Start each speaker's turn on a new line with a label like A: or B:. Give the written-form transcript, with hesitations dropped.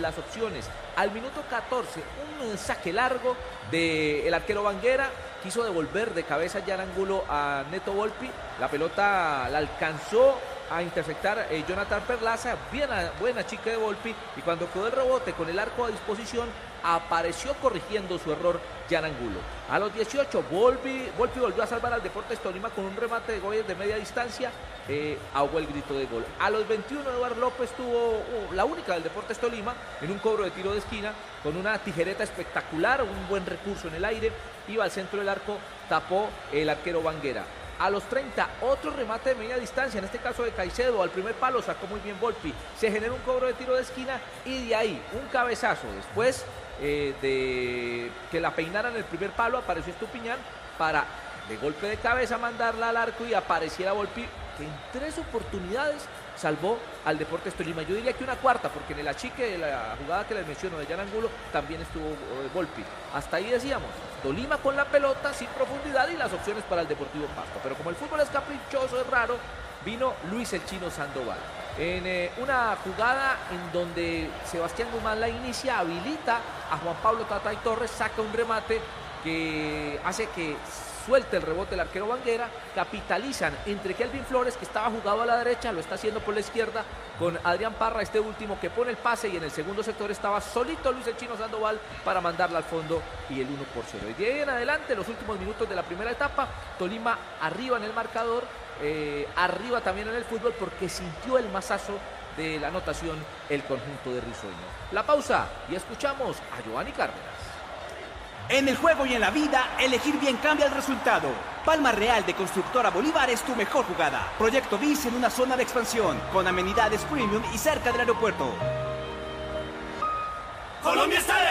A: las opciones. Al minuto 14, un saque largo del arquero Vanguera. Quiso devolver de cabeza Jan Angulo a Neto Volpi. La pelota la alcanzó a interceptar Jonathan Perlaza, buena chica de Volpi, y cuando quedó el rebote con el arco a disposición, apareció corrigiendo su error Jan Angulo. A los 18, Volpi volvió a salvar al Deportes Tolima con un remate de Goyes de media distancia, ahogó el grito de gol. A los 21, Eduardo López tuvo la única del Deportes Tolima en un cobro de tiro de esquina, con una tijereta espectacular, un buen recurso en el aire, iba al centro del arco, tapó el arquero Vanguera. A los 30, otro remate de media distancia, en este caso de Caicedo, al primer palo sacó muy bien Volpi, se generó un cobro de tiro de esquina y de ahí un cabezazo. Después de que la peinaran el primer palo, apareció Estupiñán para de golpe de cabeza mandarla al arco y apareciera Volpi, que en 3 oportunidades salvó al Deportes Tolima. Yo diría que una cuarta, porque en el achique de la jugada que les menciono de Jan Angulo también estuvo Volpi. Hasta ahí decíamos, Tolima con la pelota sin profundidad y las opciones para el Deportivo Pasto. Pero como el fútbol es caprichoso, es raro, vino Luis el Chino Sandoval. En una jugada en donde Sebastián Guzmán la inicia, habilita a Juan Pablo Tatay Torres, saca un remate que hace que suelte el rebote el arquero Vanguera, capitalizan entre Kelvin Flores, que estaba jugado a la derecha, lo está haciendo por la izquierda, con Adrián Parra, este último que pone el pase, y en el segundo sector estaba solito Luis el Chino Sandoval para mandarla al fondo y el 1-0. Y de ahí en adelante, los últimos minutos de la primera etapa, Tolima arriba en el marcador, arriba también en el fútbol, porque sintió el mazazo de la anotación el conjunto de Risueño. La pausa y escuchamos a Giovanni Cárdenas.
B: En el juego y en la vida, elegir bien cambia el resultado. Palma Real de Constructora Bolívar es tu mejor jugada. Proyecto BIS en una zona de expansión, con amenidades premium y cerca del aeropuerto.
C: Colombia está de